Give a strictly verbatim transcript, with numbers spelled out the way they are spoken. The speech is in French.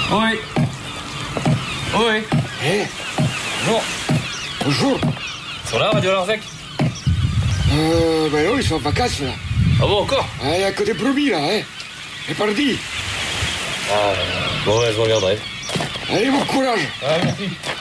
Oui. Oui. Eh, Bonjour. bonjour. Ils sont là, Radio Larzac? Euh, ben non, ils sont en vacances, là. Ah bon, encore? Il n'y a que des brebis, là, hein. Et pardi. Ah, bon, ouais, je regarderai. Allez, bon courage. Ah, merci.